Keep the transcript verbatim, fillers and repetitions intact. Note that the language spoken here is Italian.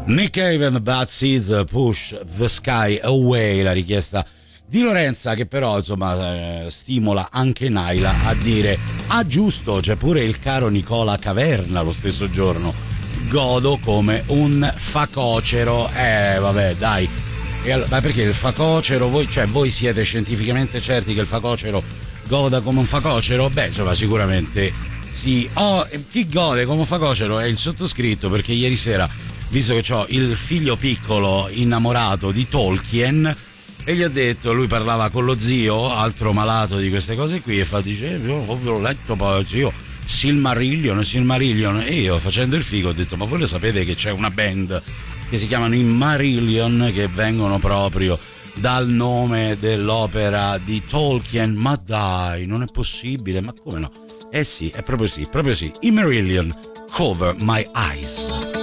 Nick Cave and the Bad Seeds, Push the Sky Away, la richiesta di Lorenza, che però insomma eh, stimola anche Naila a dire ah giusto, c'è pure il caro Nicola Caverna lo stesso giorno, godo come un facocero. Eh vabbè dai, e allora, ma perché il facocero, voi, cioè voi siete scientificamente certi che il facocero goda come un facocero? Beh insomma sicuramente sì. Oh, chi gode come un facocero è il sottoscritto, perché ieri sera, visto che ho il figlio piccolo innamorato di Tolkien, e gli ho detto, lui parlava con lo zio, altro malato di queste cose qui, e fa, dice, io ho letto poi zio Silmarillion, Silmarillion, e io facendo il figo ho detto, ma voi lo sapete che c'è una band che si chiamano i Marillion, che vengono proprio dal nome dell'opera di Tolkien? Ma dai, non è possibile, ma come no? Eh sì, è proprio sì, proprio sì, i Marillion, Cover My Eyes.